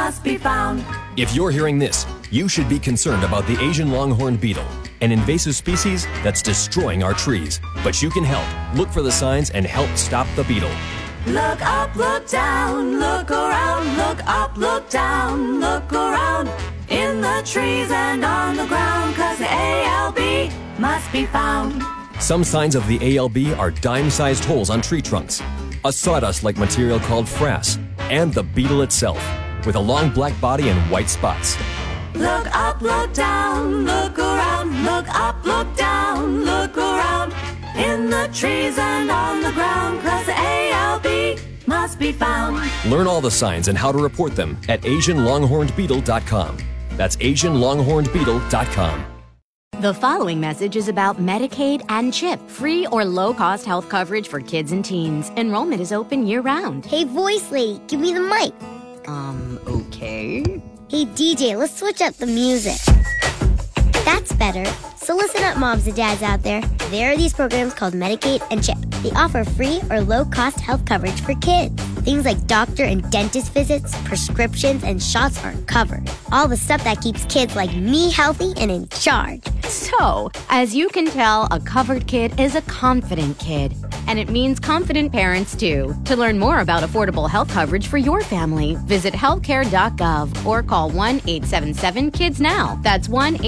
must be found. If you're hearing this, you should be concerned about the Asian longhorn beetle, an invasive species that's destroying our trees. But you can help. Look for the signs and help stop the beetle. Look up, look down, look around, look up, look down, look around, in the trees and on the ground, 'cause the ALB must be found. Some signs of the ALB are dime-sized holes on tree trunks, a sawdust-like material called frass, and the beetle itself, with a long black body and white spots. Look up, look down, look around, look up, look down, look around, in the trees and on the ground, 'cause the ALB must be found. Learn all the signs and how to report them at AsianLonghornedBeetle.com. That's AsianLonghornedBeetle.com. The following message is about Medicaid and CHIP, free or low-cost health coverage for kids and teens. Enrollment is open year-round. Hey, voice lady, give me the mic. Okay. Hey, DJ, let's switch up the music. That's better. So listen up, moms and dads out there. There are these programs called Medicaid and CHIP. They offer free or low-cost health coverage for kids. Things like doctor and dentist visits, prescriptions, and shots are covered. All the stuff that keeps kids like me healthy and in charge. So, as you can tell, a covered kid is a confident kid. And it means confident parents, too. To learn more about affordable health coverage for your family, visit healthcare.gov or call 1-877-KIDS-NOW. That's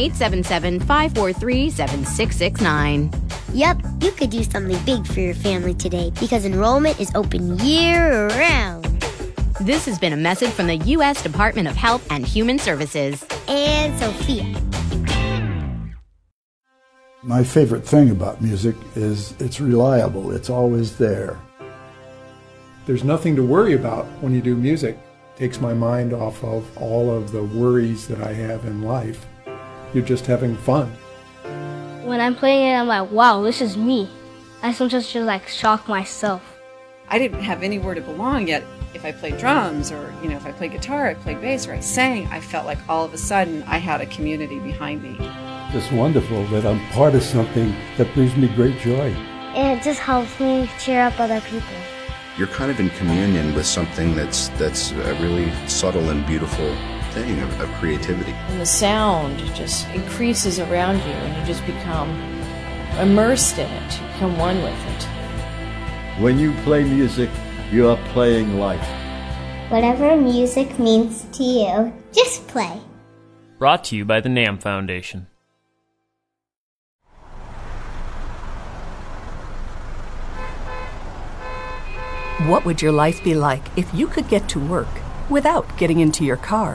1-877-543-7669. Yep, you could do something big for your family today because enrollment is open year-round. This has been a message from the U.S. Department of Health and Human Services. And Sophia. My favorite thing about music is it's reliable. It's always there. There's nothing to worry about when you do music. It takes my mind off of all of the worries that I have in life. You're just having fun. When I'm playing it, I'm like, wow, this is me. I sometimes just like shock myself. I didn't have anywhere to belong yet. If I played drums or, if I played guitar, I played bass, or I sang, I felt like all of a sudden I had a community behind me. It's wonderful that I'm part of something that brings me great joy. And it just helps me cheer up other people. You're kind of in communion with something that's a really subtle and beautiful thing of creativity. And the sound just increases around you and you just become immersed in it. You become one with it. When you play music, you are playing life. Whatever music means to you, just play. Brought to you by the NAM Foundation. What would your life be like if you could get to work without getting into your car?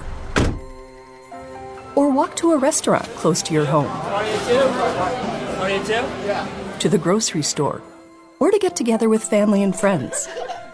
Or walk to a restaurant close to your home? To the grocery store? Or to get together with family and friends?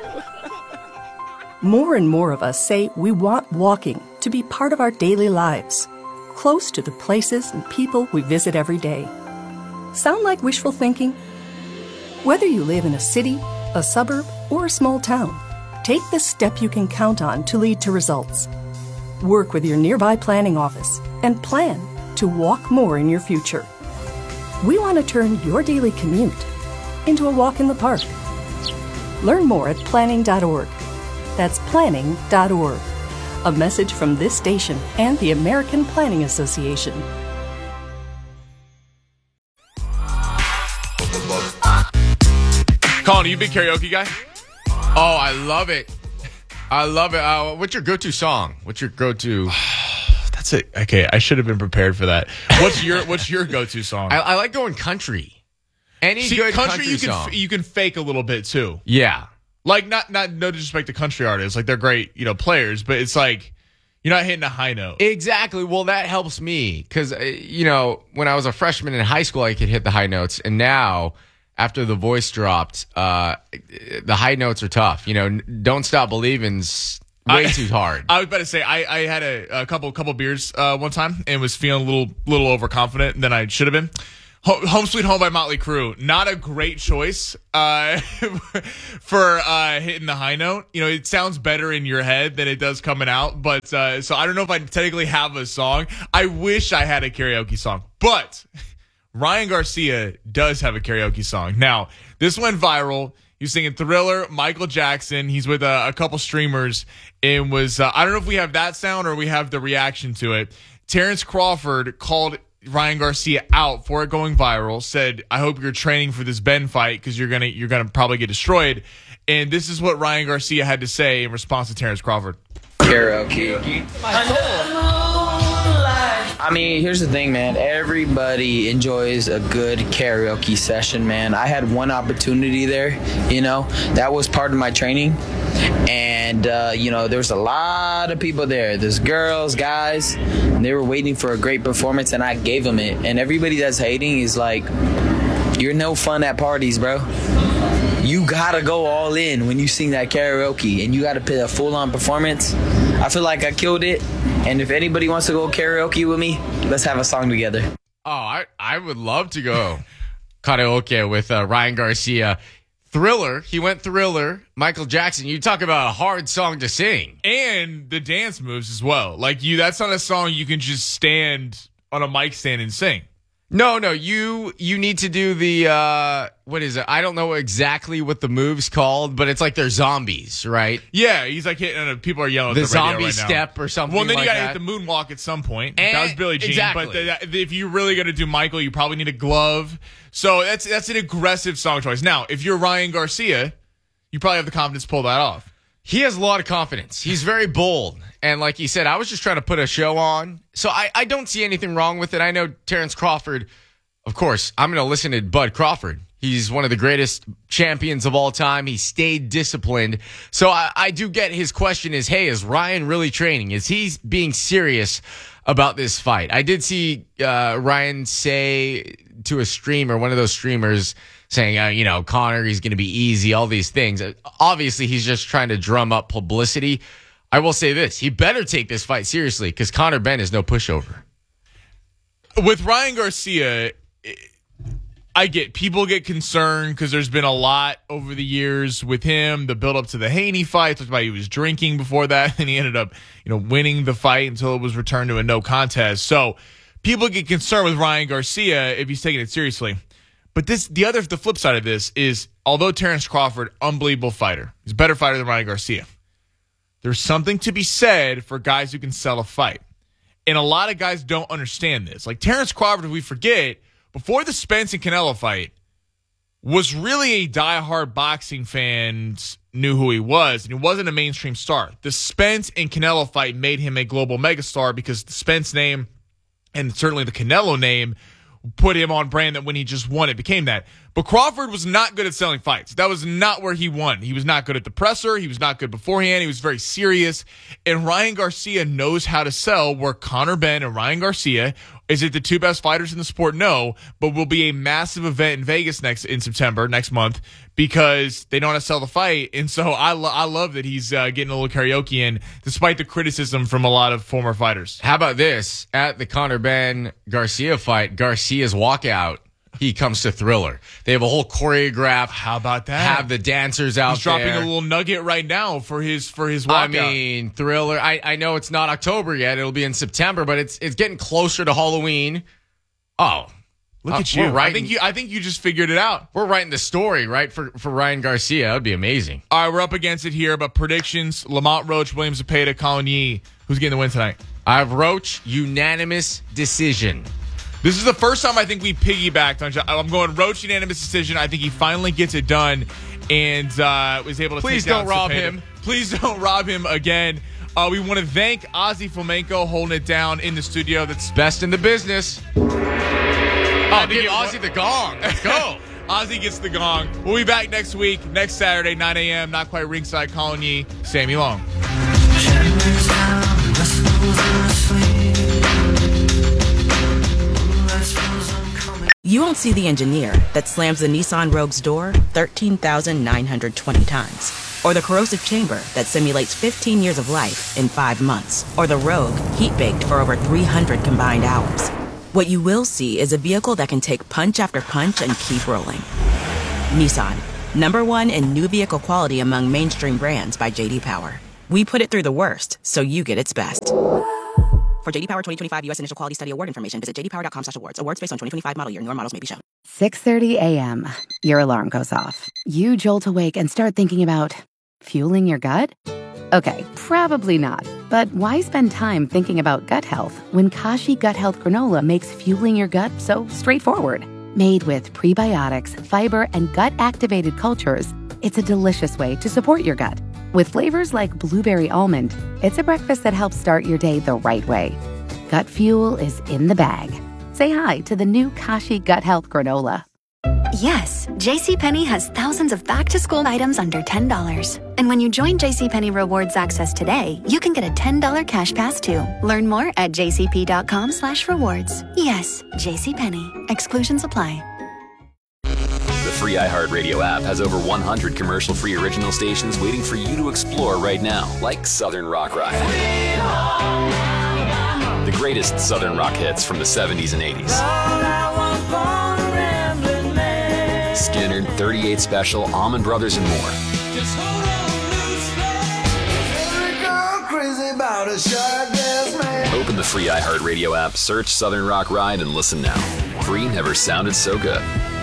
More and more of us say we want walking to be part of our daily lives, close to the places and people we visit every day. Sound like wishful thinking? Whether you live in a city, a suburb, or a small town, take the step you can count on to lead to results. Work with your nearby planning office and plan to walk more in your future. We want to turn your daily commute into a walk in the park. Learn more at planning.org. That's planning.org. A message from this station and the American Planning Association. Colin, are you a big karaoke guy? Oh, I love it. I love it. What's your go-to song? What's your go-to? That's it. Okay, I should have been prepared for that. What's your go-to song? I like going country. Any good country song. You can fake a little bit too. Yeah. Like not no disrespect to country artists, like they're great, players, but it's like you're not hitting a high note. Exactly. Well, that helps me because when I was a freshman in high school, I could hit the high notes, and now after The Voice dropped, the high notes are tough. Don't Stop Believing's way too hard. I was about to say I had a couple beers one time and was feeling a little overconfident than I should have been. Home Sweet Home by Motley Crue. Not a great choice for hitting the high note. It sounds better in your head than it does coming out. But so I don't know if I technically have a song. I wish I had a karaoke song. But Ryan Garcia does have a karaoke song. Now, this went viral. He's singing Thriller, Michael Jackson. He's with a couple streamers. and was, I don't know if we have that sound or we have the reaction to it. Terrence Crawford called Ryan Garcia out for it going viral, said, I hope you're training for this Ben fight because you're gonna probably get destroyed. And this is what Ryan Garcia had to say in response to Terrence Crawford. Karaoke. I mean, here's the thing, man. Everybody enjoys a good karaoke session, man. I had one opportunity there, that was part of my training. And, there's a lot of people there. There's girls, guys, and they were waiting for a great performance, and I gave them it. And everybody that's hating is like, you're no fun at parties, bro. You gotta go all in when you sing that karaoke, and you gotta put a full-on performance. I feel like I killed it, and if anybody wants to go karaoke with me, let's have a song together. Oh, I would love to go karaoke with Ryan Garcia. Thriller, he went Thriller. Michael Jackson, you talk about a hard song to sing. And the dance moves as well. Like, that's not a song you can just stand on a mic stand and sing. No, you need to do the, what is it? I don't know exactly what the move's called, but it's like they're zombies, right? Yeah, he's like hitting, people are yelling at the zombie right step or something like that. Well, then you got to hit the moonwalk at some point. And that was Billie Jean. Exactly. But if you're really going to do Michael, you probably need a glove. So that's an aggressive song choice. Now, if you're Ryan Garcia, you probably have the confidence to pull that off. He has a lot of confidence. He's very bold. And like he said, I was just trying to put a show on. So I don't see anything wrong with it. I know Terrence Crawford, of course, I'm going to listen to Bud Crawford. He's one of the greatest champions of all time. He stayed disciplined. So I do get his question is, hey, is Ryan really training? Is he being serious about this fight? I did see Ryan say to a streamer, one of those streamers, saying, Conor, he's going to be easy, all these things. Obviously, he's just trying to drum up publicity. I will say this. He better take this fight seriously because Conor Benn is no pushover. With Ryan Garcia, people get concerned because there's been a lot over the years with him. The build up to the Haney fight, talked about he was drinking before that, and he ended up, winning the fight until it was returned to a no contest. So people get concerned with Ryan Garcia if he's taking it seriously. But the flip side of this is, although Terrence Crawford, unbelievable fighter, he's a better fighter than Ryan Garcia. There's something to be said for guys who can sell a fight. And a lot of guys don't understand this. Like Terrence Crawford, we forget, before the Spence and Canelo fight, was really a diehard boxing fans knew who he was, and he wasn't a mainstream star. The Spence and Canelo fight made him a global megastar because the Spence name and certainly the Canelo name put him on brand that when he just won, it became that. But Crawford was not good at selling fights. That was not where he won. He was not good at the presser. He was not good beforehand. He was very serious. And Ryan Garcia knows how to sell, where Conor Benn and Ryan Garcia, is it the two best fighters in the sport? No, but will be a massive event in Vegas next month, because they know how to sell the fight. And so I love that he's getting a little karaoke in, despite the criticism from a lot of former fighters. How about this? At the Conor Benn Garcia fight, Garcia's walkout, he comes to Thriller. They have a whole choreograph. How about that? Have the dancers out He's dropping a little nugget right now for his walkout. I mean, Thriller. I know it's not October yet. It'll be in September, but it's getting closer to Halloween. Oh, look at you! I think you just figured it out. We're writing the story, right, for Ryan Garcia. That would be amazing. All right, we're up against it here, but predictions: Lamont Roach, William Zepeda, Colin Yee. Who's getting the win tonight? I have Roach, unanimous decision. This is the first time I think we piggybacked on. I'm going Roach, unanimous decision. I think he finally gets it done and was able to Please take down don't rob Zepeda. him. Please don't rob him again. We want to thank Ozzy Flamenco holding it down in the studio. That's best in the business. Give Ozzy the gong. Let's go. Ozzy gets the gong. We'll be back next week, next Saturday, 9 a.m. Not quite ringside. Colin Yee, Sammy Long. You won't see the engineer that slams the Nissan Rogue's door 13,920 times. Or the corrosive chamber that simulates 15 years of life in 5 months. Or the Rogue heat-baked for over 300 combined hours. What you will see is a vehicle that can take punch after punch and keep rolling. Nissan, #1 in new vehicle quality among mainstream brands by J.D. Power. We put it through the worst, so you get its best. For J.D. Power 2025 U.S. Initial Quality Study Award information, visit jdpower.com/awards. Awards based on 2025 model year. Newer models may be shown. 6:30 a.m. Your alarm goes off. You jolt awake and start thinking about fueling your gut? Okay, probably not. But why spend time thinking about gut health when Kashi Gut Health Granola makes fueling your gut so straightforward? Made with prebiotics, fiber, and gut-activated cultures, it's a delicious way to support your gut. With flavors like blueberry almond, it's a breakfast that helps start your day the right way. Gut fuel is in the bag. Say hi to the new Kashi Gut Health Granola. Yes, JCPenney has thousands of back-to-school items under $10. And when you join JCPenney Rewards Access today, you can get a $10 cash pass too. Learn more at jcp.com/rewards. Yes, JCPenney. Exclusions apply. The free iHeartRadio app has over 100 commercial-free original stations waiting for you to explore right now, like Southern Rock Ride. The greatest Southern rock hits from the 70s and 80s. Skinner, 38 Special, Allman Brothers, and more. Open the free iHeartRadio app, search Southern Rock Ride, and listen now. Free never sounded so good.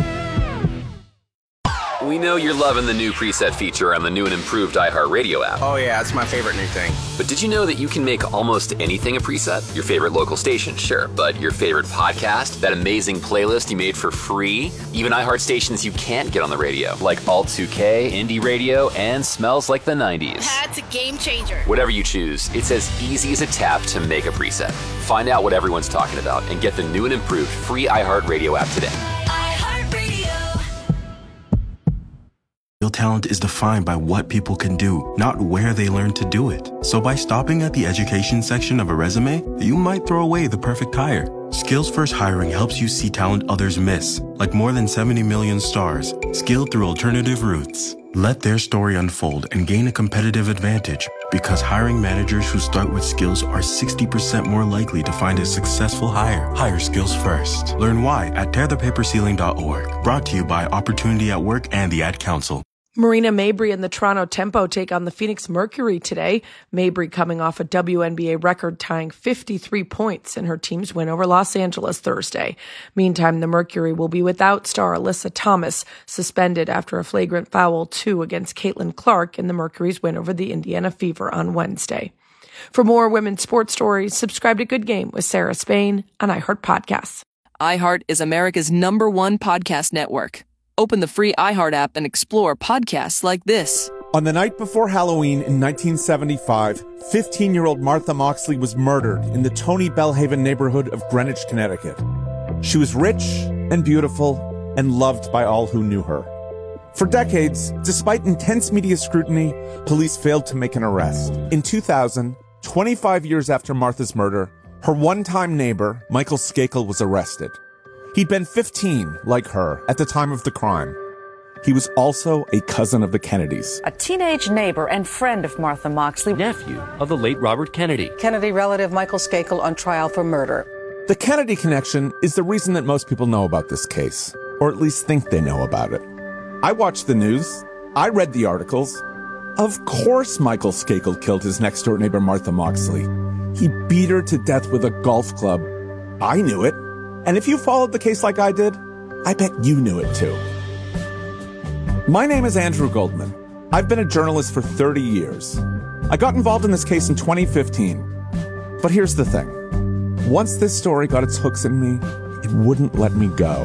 We know you're loving the new preset feature on the new and improved iHeartRadio app. Oh yeah, it's my favorite new thing. But did you know that you can make almost anything a preset? Your favorite local station, sure, but your favorite podcast, that amazing playlist you made for free, even iHeart stations you can't get on the radio, like Alt 2K, Indie Radio, and Smells Like the 90s. That's a game changer. Whatever you choose, it's as easy as a tap to make a preset. Find out what everyone's talking about and get the new and improved free iHeartRadio app today. Real talent is defined by what people can do, not where they learn to do it. So by stopping at the education section of a resume, you might throw away the perfect hire. Skills First Hiring helps you see talent others miss, like more than 70 million stars, skilled through alternative routes. Let their story unfold and gain a competitive advantage, because hiring managers who start with skills are 60% more likely to find a successful hire. Hire skills first. Learn why at tearthepaperceiling.org. Brought to you by Opportunity at Work and the Ad Council. Marina Mabrey and the Toronto Tempo take on the Phoenix Mercury today. Mabrey coming off a WNBA record tying 53 points in her team's win over Los Angeles Thursday. Meantime, the Mercury will be without star Alyssa Thomas, suspended after a flagrant foul 2 against Caitlin Clark in the Mercury's win over the Indiana Fever on Wednesday. For more women's sports stories, subscribe to Good Game with Sarah Spain on iHeart Podcasts. iHeart is America's #1 podcast network. Open the free iHeart app and explore podcasts like this. On the night before Halloween in 1975, 15-year-old Martha Moxley was murdered in the Tony Bellhaven neighborhood of Greenwich, Connecticut. She was rich and beautiful and loved by all who knew her. For decades, despite intense media scrutiny, police failed to make an arrest. In 2000, 25 years after Martha's murder, her one-time neighbor, Michael Skakel, was arrested. He'd been 15, like her, at the time of the crime. He was also a cousin of the Kennedys. A teenage neighbor and friend of Martha Moxley. Nephew of the late Robert Kennedy. Kennedy relative Michael Skakel on trial for murder. The Kennedy connection is the reason that most people know about this case, or at least think they know about it. I watched the news. I read the articles. Of course Michael Skakel killed his next-door neighbor Martha Moxley. He beat her to death with a golf club. I knew it. And if you followed the case like I did, I bet you knew it too. My name is Andrew Goldman. I've been a journalist for 30 years. I got involved in this case in 2015. But here's the thing. Once this story got its hooks in me, it wouldn't let me go.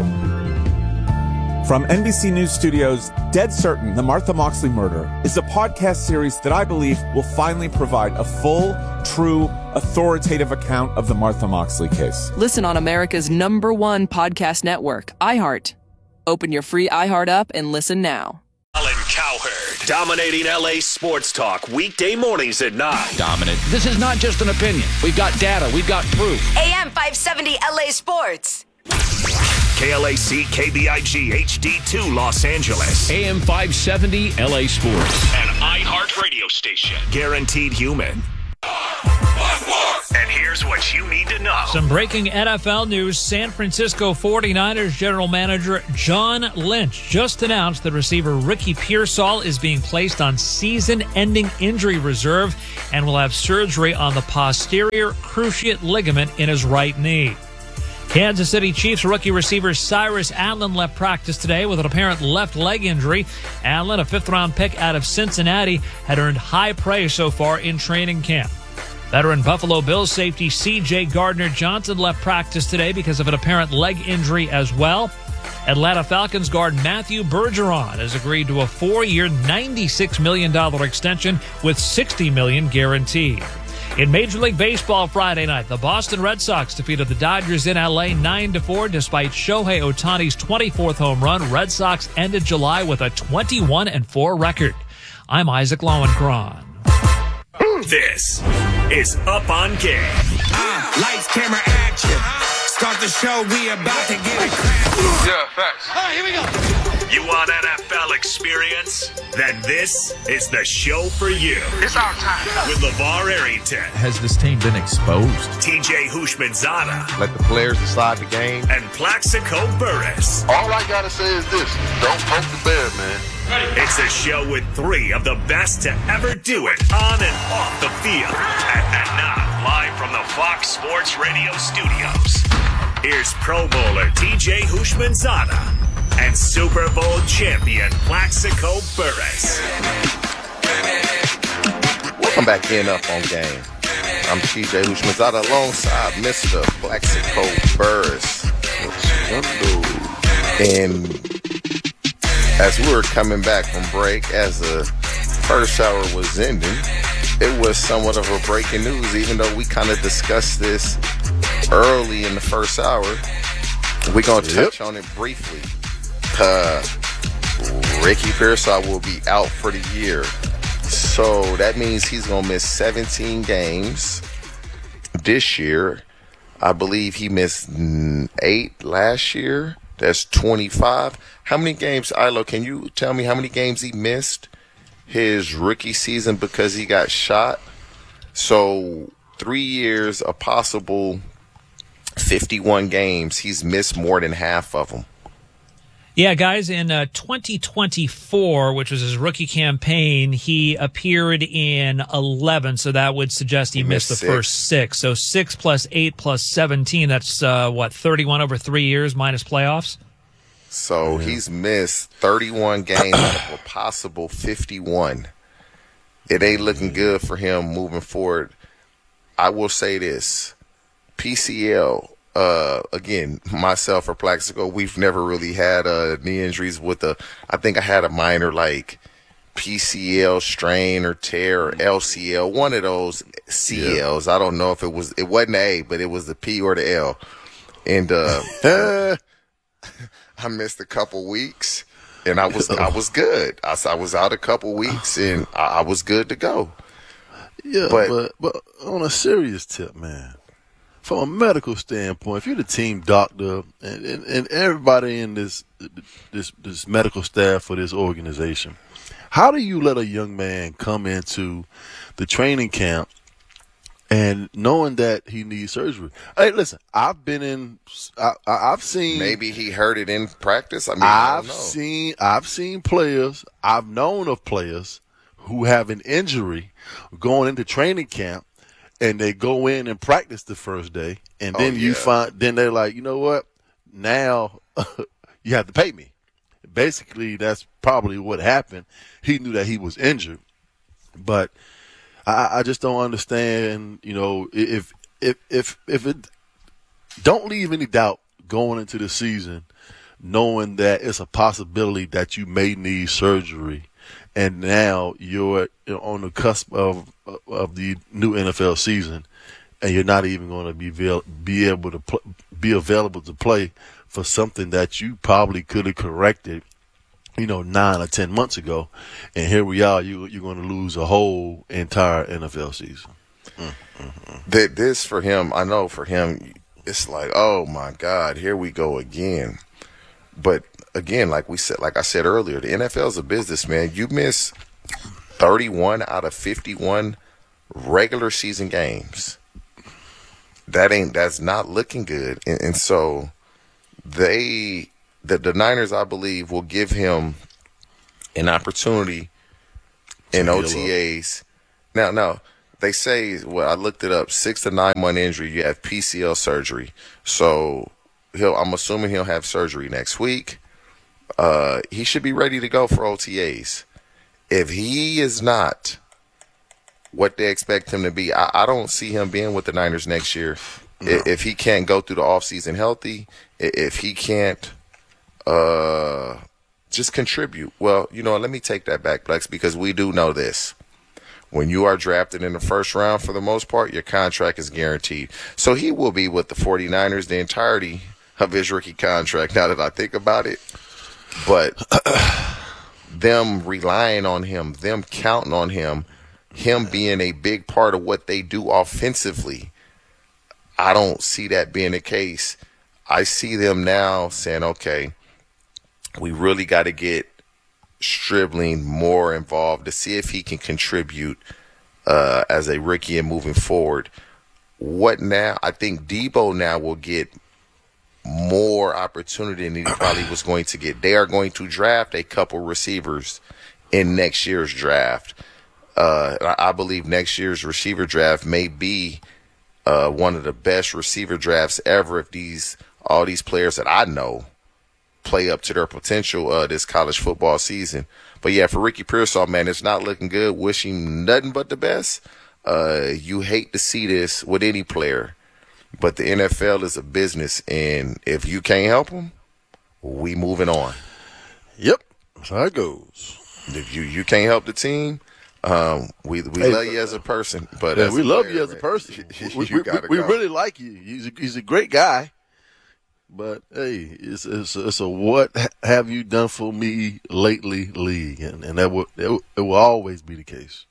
From NBC News Studios, Dead Certain, The Martha Moxley Murder is a podcast series that I believe will finally provide a full, true, authoritative account of the Martha Moxley case. Listen on America's #1 podcast network, iHeart. Open your free iHeart app and listen now. Colin Cowherd, dominating LA sports talk, weekday mornings at 9. Dominant. This is not just an opinion. We've got data. We've got proof. AM 570 LA Sports. KLAC KBIG HD2 Los Angeles. AM 570 LA Sports. An iHeart radio station. Guaranteed human. And here's what you need to know. Some breaking NFL news. San Francisco 49ers general manager John Lynch just announced that receiver Ricky Pearsall is being placed on season-ending injury reserve and will have surgery on the posterior cruciate ligament in his right knee. Kansas City Chiefs rookie receiver Cyrus Allen left practice today with an apparent left leg injury. Allen, a fifth-round pick out of Cincinnati, had earned high praise so far in training camp. Veteran Buffalo Bills safety C.J. Gardner-Johnson left practice today because of an apparent leg injury as well. Atlanta Falcons guard Matthew Bergeron has agreed to a 4-year, $96 million extension with $60 million guaranteed. In Major League Baseball Friday night, the Boston Red Sox defeated the Dodgers in L.A. 9-4. Despite Shohei Ohtani's 24th home run, Red Sox ended July with a 21-4 record. I'm Isaac Lowenkron. This is Up on Game. Lights, camera, action. Start the show, we about to get it cracking. Yeah, facts. All right, here we go. You want NFL experience? Then this is the show for you. It's our time. With LeVar Arrington. Has this team been exposed? TJ Houshmandzadeh. Let the players decide the game. And Plaxico Burress. All I gotta say is this: don't poke the bear, man. It's a show with 3 of the best to ever do it on and off the field. And now, live from the Fox Sports Radio studios, here's Pro Bowler TJ Houshmandzadeh and Super Bowl champion Plaxico Burress. Welcome back in Up on Game. I'm TJ Houshmandzadeh alongside Mr. Plaxico Burress. And as we were coming back from break, as the first hour was ending, it was somewhat of a breaking news, even though we kind of discussed this early in the first hour. We're going to touch on it briefly. Ricky Pearsall will be out for the year. So that means he's going to miss 17 games this year. I believe he missed 8 last year. That's 25. How many games, Ilo, can you tell me how many games he missed his rookie season because he got shot? So 3 years, a possible 51 games. He's missed more than half of them. Yeah, guys, in 2024, which was his rookie campaign, he appeared in 11, so that would suggest he missed the first 6. So 6 plus 8 plus 17, that's 31 over 3 years minus playoffs? So he's missed 31 games out of a possible 51. It ain't looking good for him moving forward. I will say this. PCL, again, myself or Plaxico, we've never really had knee injuries with I think I had a minor like PCL strain or tear or LCL, one of those CLs. I don't know if it wasn't A, but it was the P or the L. And I missed a couple weeks, and I was good. I was out a couple weeks, and I was good to go. Yeah, but on a serious tip, man, from a medical standpoint, if you're the team doctor and everybody in this medical staff for this organization, how do you let a young man come into the training camp and knowing that he needs surgery? Hey, listen, I've seen. Maybe he heard it in practice. I mean, I don't know. I've seen players. I've known of players who have an injury going into training camp, and they go in and practice the first day, and then then they're like, you know what? Now you have to pay me. Basically, that's probably what happened. He knew that he was injured, but I just don't understand, if it don't leave any doubt going into the season, knowing that it's a possibility that you may need surgery, and now you're on the cusp of the new NFL season, and you're not even going to be able to be available to play for something that you probably could have corrected 9 or 10 months ago, and here we are. You're going to lose a whole entire NFL season. This for him, I know for him, it's like, oh my God, here we go again. But again, like I said earlier, the NFL is a business, man. You miss 31 out of 51 regular season games. That's not looking good, and so the Niners, I believe, will give him an opportunity in OTAs. Now, they say, I looked it up, 6 to 9 month injury, you have PCL surgery. So I'm assuming he'll have surgery next week. He should be ready to go for OTAs. If he is not what they expect him to be, I don't see him being with the Niners next year. No. If he can't go through the offseason healthy, if he can't just contribute. Well, let me take that back, Plex, because we do know this. When you are drafted in the first round, for the most part, your contract is guaranteed. So he will be with the 49ers the entirety of his rookie contract, now that I think about it. But them relying on him, them counting on him being a big part of what they do offensively, I don't see that being the case. I see them now saying, okay, we really got to get Stribling more involved to see if he can contribute as a rookie and moving forward. What now? I think Debo now will get more opportunity than he probably was going to get. They are going to draft a couple receivers in next year's draft. I believe next year's receiver draft may be one of the best receiver drafts ever if all these players that I know play up to their potential this college football season. But yeah, for Ricky Pearsall, man, it's not looking good. Wish him nothing but the best. You hate to see this with any player, but the NFL is a business, and if you can't help them, we moving on. Yep, that's how it goes. If you can't help the team, we love you as a person, but we love you as a person. We really like you. He's a great guy. But hey, it's a what have you done for me lately league, and that will always be the case.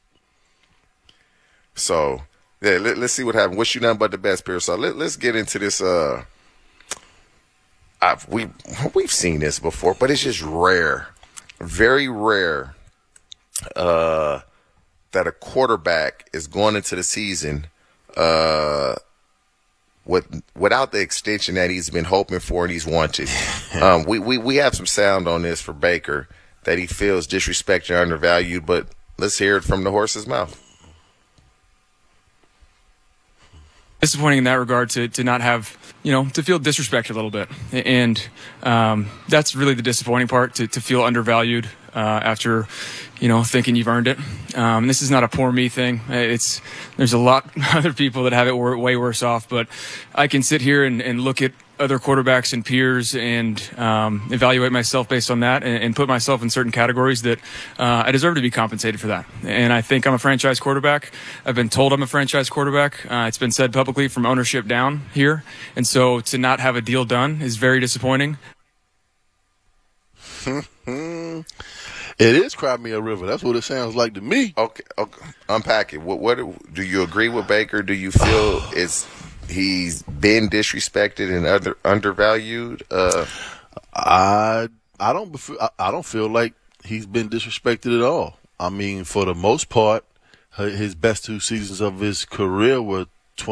So yeah, let's see what happens. Wish you nothing but the best, Pierce. So let's get into this. We've seen this before, but it's just rare, very rare, that a quarterback is going into the season without the extension that he's been hoping for and he's wanted. We have some sound on this for Baker that he feels disrespected and undervalued, but let's hear it from the horse's mouth. Disappointing in that regard to not have, to feel disrespected a little bit. And that's really the disappointing part, to feel undervalued after, thinking you've earned it. And this is not a poor me thing. There's a lot of other people that have it way worse off, but I can sit here and look at other quarterbacks and peers and evaluate myself based on that and put myself in certain categories that I deserve to be compensated for that. And I think I'm a franchise quarterback. I've been told I'm a franchise quarterback. It's been said publicly from ownership down here. And so to not have a deal done is very disappointing. It is Cry Me a River. That's what it sounds like to me. Okay. Unpack it. What do you agree with Baker? Do you feel he's been disrespected and undervalued? I don't feel like he's been disrespected at all. I mean, for the most part, his best two seasons of his career were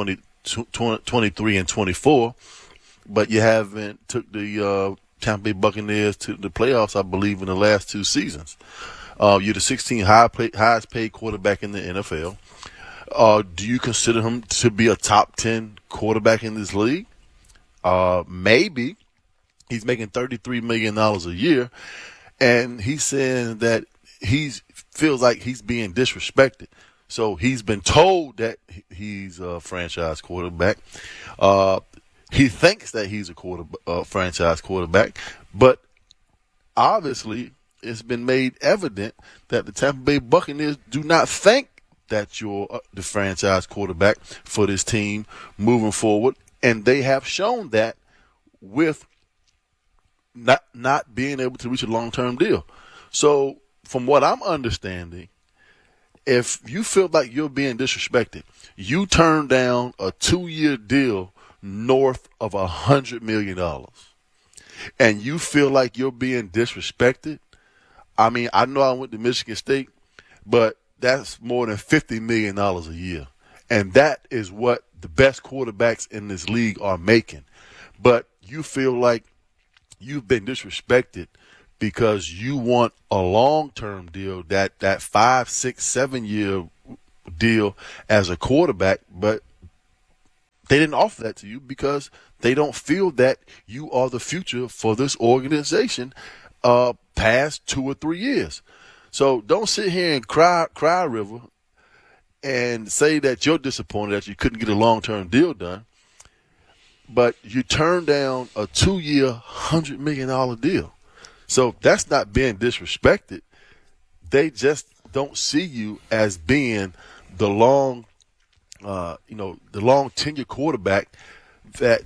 23 and 24, but you haven't took the Tampa Bay Buccaneers to the playoffs, I believe, in the last two seasons. You're the 16th highest paid quarterback in the NFL. Do you consider him to be a top 10 quarterback in this league? Maybe. He's making $33 million a year, and he's saying that he feels like he's being disrespected. So he's been told that he's a franchise quarterback. He thinks that he's a franchise quarterback, but obviously it's been made evident that the Tampa Bay Buccaneers do not think that you're the franchise quarterback for this team moving forward, and they have shown that with not being able to reach a long-term deal. So from what I'm understanding, if you feel like you're being disrespected, you turn down a 2-year deal north of $100 million, and you feel like you're being disrespected. I mean, I know I went to Michigan State, but that's more than $50 million a year, and that is what the best quarterbacks in this league are making. But you feel like you've been disrespected because you want a long-term deal, that 5, 6, 7 year deal as a quarterback, but they didn't offer that to you because they don't feel that you are the future for this organization past 2 or 3 years. So don't sit here and cry a river and say that you're disappointed that you couldn't get a long-term deal done, but you turned down a 2-year, $100 million deal. So that's not being disrespected. They just don't see you as being the long tenure quarterback that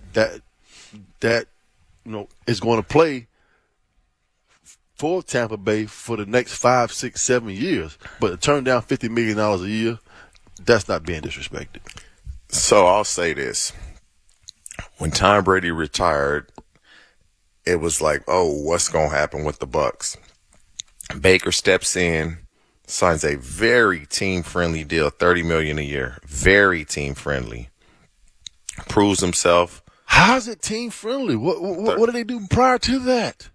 is going to play for Tampa Bay for the next 5, 6, 7 years. But to turn down $50 million a year, that's not being disrespected. So I'll say this. When Tom Brady retired, it was like, oh, what's going to happen with the Bucs? Baker steps in, signs a very team-friendly deal, $30 million a year. Very team-friendly. Proves himself. How is it team-friendly? What did they do prior to that?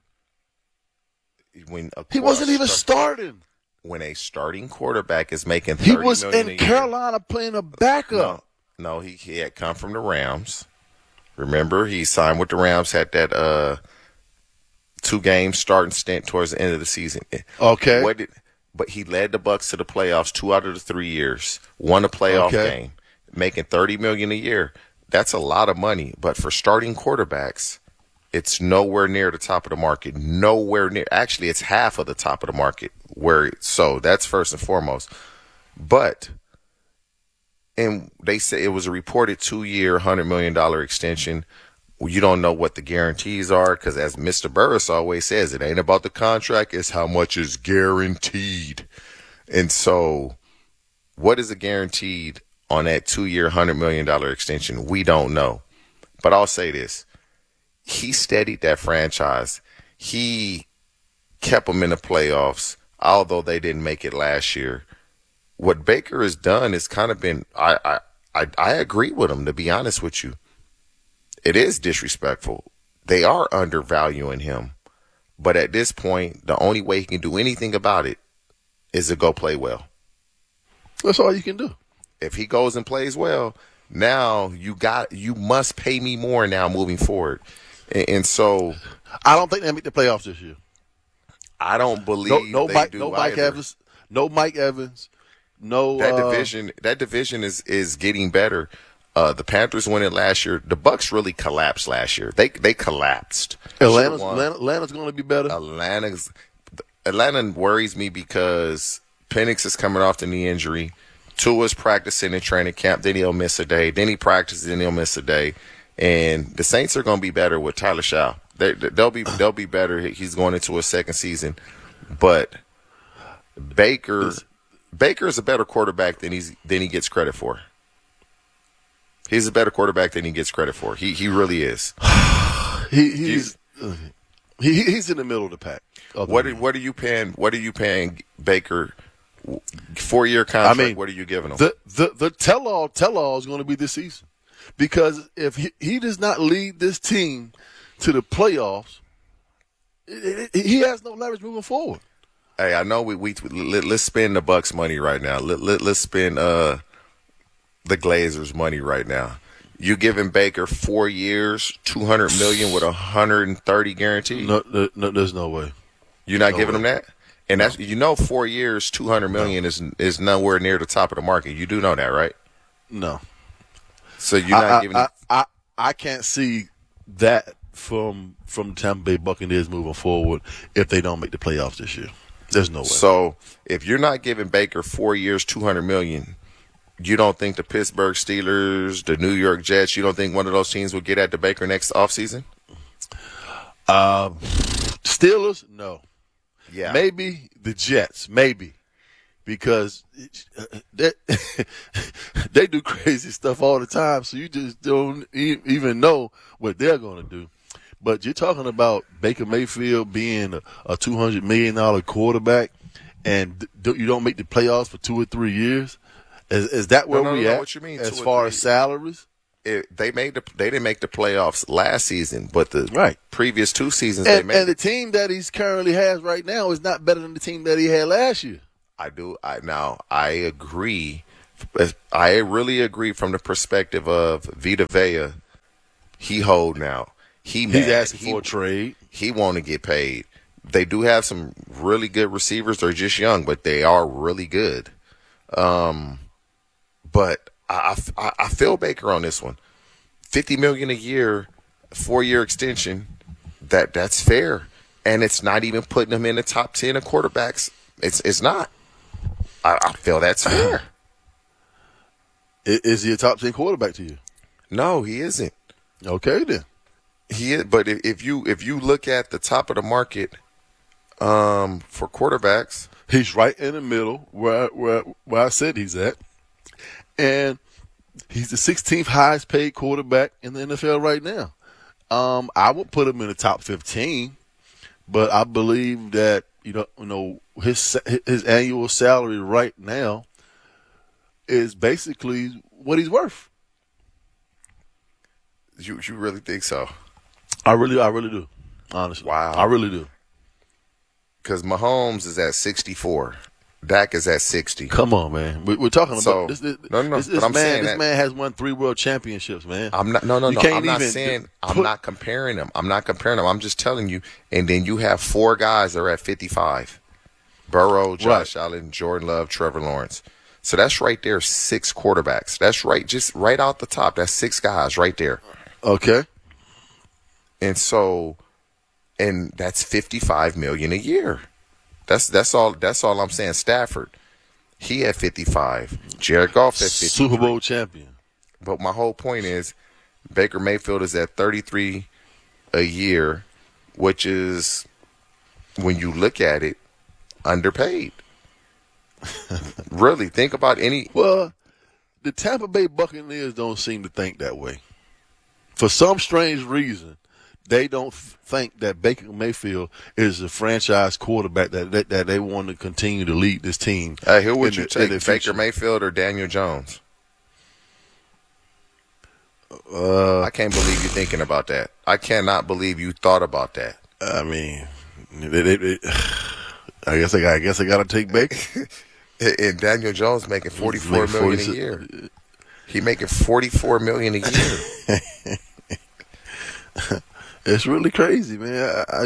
He wasn't even starting. When a starting quarterback is making $30 million a year. He was in Carolina playing a backup. No, he had come from the Rams. Remember, he signed with the Rams, had that 2-game starting stint towards the end of the season. Okay. But he led the Bucs to the playoffs 2 out of the 3 years, won a playoff game, making $30 million a year. That's a lot of money. But for starting quarterbacks, it's nowhere near the top of the market. Nowhere near. Actually, it's half of the top of the market. So that's first and foremost. But, and they say it was a reported 2-year, $100 million extension. Well, you don't know what the guarantees are because, as Mr. Burris always says, it ain't about the contract, it's how much is guaranteed. And so what is a guaranteed on that 2-year, $100 million extension? We don't know. But I'll say this. He steadied that franchise. He kept them in the playoffs, although they didn't make it last year. What Baker has done has kind of been, I agree with him, to be honest with you. It is disrespectful. They are undervaluing him. But at this point, the only way he can do anything about it is to go play well. That's all you can do. If he goes and plays well, now you must pay me more now moving forward. And so I don't think they make the playoffs this year. I don't believe no they Mike, do no either. Mike Evans. No Mike Evans. No that division is getting better. The Panthers won it last year. The Bucs really collapsed last year. They collapsed. Atlanta's going to be better. Atlanta worries me because Penix is coming off the knee injury. Tua's practicing in training camp. Then he'll miss a day. Then he practices. Then he'll miss a day. And the Saints are going to be better with Tyler Shaw. They'll be better. He's going into his second season. But Baker is a better quarterback than he gets credit for. He's a better quarterback than he gets credit for. He really is. He's in the middle of the pack. What are you paying? What are you paying Baker? 4-year contract. I mean, what are you giving him? The tell-all is going to be this season, because if he does not lead this team to the playoffs, he has no leverage moving forward. Hey, I know let's spend the Bucs money right now. Let's spend the Glazers money right now. You giving Baker 4 years, $200 million with $130 guaranteed? No, there's no way. You're not giving him that? And that's 4 years, $200 million is nowhere near the top of the market. You do know that, right? No. So you're not giving. I can't see that from Tampa Bay Buccaneers moving forward if they don't make the playoffs this year. There's no way. So if you're not giving Baker 4 years, $200 million, you don't think the Pittsburgh Steelers, the New York Jets, you don't think one of those teams will get at the Baker next offseason? Steelers, no. Yeah. Maybe the Jets, maybe. Because they do crazy stuff all the time, so you just don't even know what they're going to do. But you're talking about Baker Mayfield being a $200 million quarterback, and you don't make the playoffs for 2 or 3 years? Is that where we at? What you mean, as far as salaries? They didn't make the playoffs last season, but the previous 2 seasons they made. And the team that he currently has right now is not better than the team that he had last year. I agree I really agree from the perspective of Vita Vea. He hold now. He's asking for a trade. He want to get paid. They do have some really good receivers. They're just young, but they are really good. But I feel Baker on this one. $50 million a year, 4-year extension. That's fair, and it's not even putting him in the top 10 of quarterbacks. It's not. I feel that's fair. Is he a top 10 quarterback to you? No, he isn't. Okay, then. He is, but if you look at the top of the market for quarterbacks, he's right in the middle where I said he's at, and he's the 16th highest paid quarterback in the NFL right now. I would put him in the top 15, but I believe that you know his annual salary right now is basically what he's worth. You really think so? I really do. Honestly, wow, I really do. Because Mahomes is at 64, Dak is at 60. Come on, man. We're talking about this. No. This man has won 3 world championships, man. I'm not. No. I'm not comparing them. I'm just telling you. And then you have 4 guys that are at 55: Burrow, Josh Allen, Jordan Love, Trevor Lawrence. So that's right there, 6 quarterbacks. That's right, just right out the top. That's 6 guys right there. Okay. And that's $55 million a year. That's all I'm saying. Stafford, he had 55. Jared Goff at 53. Super Bowl champion. But my whole point is Baker Mayfield is at 33 a year, which is, when you look at it, underpaid. Really, think about any. Well, the Tampa Bay Buccaneers don't seem to think that way. For some strange reason, they don't think that Baker Mayfield is a franchise quarterback that they want to continue to lead this team. Who would you take, Baker Mayfield or Daniel Jones? I can't believe you're thinking about that. I cannot believe you thought about that. I mean, I guess I got to take Baker. And Daniel Jones making $44 million a year. He making $44 million a year. It's really crazy, man. I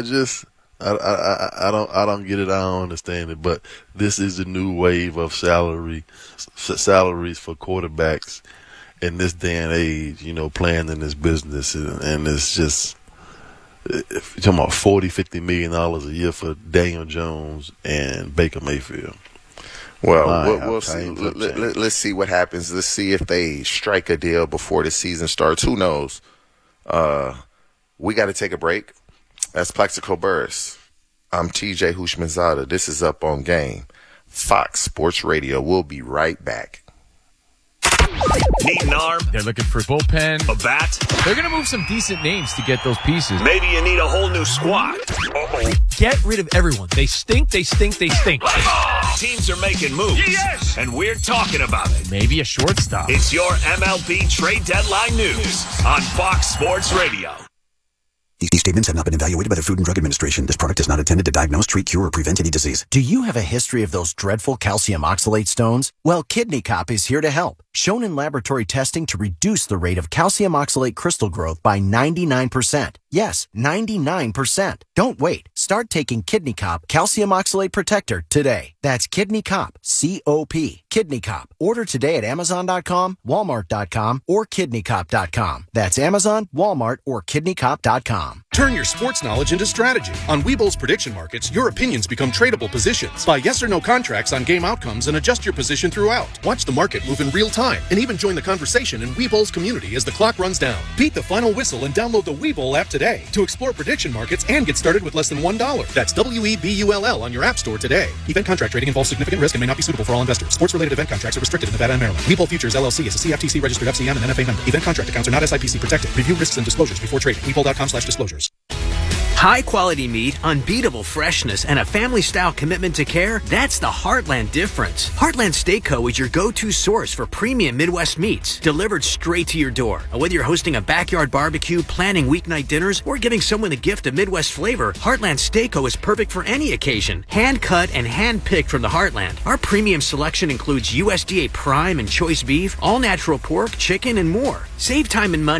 don't get it. I don't understand it. But this is the new wave of salaries for quarterbacks in this day and age. You know, playing in this business, and it's just. If you're talking about $40-50 million a year for Daniel Jones and Baker Mayfield. Well, we'll see. Let's see what happens. Let's see if they strike a deal before the season starts. Who knows? We got to take a break. That's Plaxico Burress. I'm TJ Hushmanzada. This is Up on Game. Fox Sports Radio. We'll be right back. Need an arm? They're looking for bullpen. A bat? They're going to move some decent names to get those pieces. Maybe you need a whole new squad. Uh-oh. Get rid of everyone. They stink. Teams are making moves. Yes! And we're talking about it. Maybe a shortstop. It's your MLB trade deadline news on Fox Sports Radio. These statements have not been evaluated by the Food and Drug Administration. This product is not intended to diagnose, treat, cure, or prevent any disease. Do you have a history of those dreadful calcium oxalate stones? Well, Kidney Cop is here to help. Shown in laboratory testing to reduce the rate of calcium oxalate crystal growth by 99%. Yes, 99%. Don't wait. Start taking Kidney Cop Calcium Oxalate Protector today. That's Kidney Cop, C-O-P, Kidney Cop. Order today at Amazon.com, Walmart.com, or KidneyCop.com. That's Amazon, Walmart, or KidneyCop.com. Turn your sports knowledge into strategy. On Webull's prediction markets, your opinions become tradable positions. Buy yes or no contracts on game outcomes and adjust your position throughout. Watch the market move in real time and even join the conversation in Webull's community as the clock runs down. Beat the final whistle and download the Webull app today to explore prediction markets and get started with less than $1. That's WEBULL on your app store today. Event contract trading involves significant risk and may not be suitable for all investors. Sports-related event contracts are restricted in Nevada and Maryland. Webull Futures LLC is a CFTC registered FCM and NFA member. Event contract accounts are not SIPC protected. Review risks and disclosures before trading. Webull.com/disclosures. High-quality meat, unbeatable freshness, and a family-style commitment to care, that's the Heartland difference. Heartland Steak Co. is your go-to source for premium Midwest meats, delivered straight to your door. Whether you're hosting a backyard barbecue, planning weeknight dinners, or giving someone a gift of Midwest flavor, Heartland Steak Co. is perfect for any occasion. Hand-cut and hand-picked from the Heartland. Our premium selection includes USDA prime and choice beef, all-natural pork, chicken, and more. Save time and money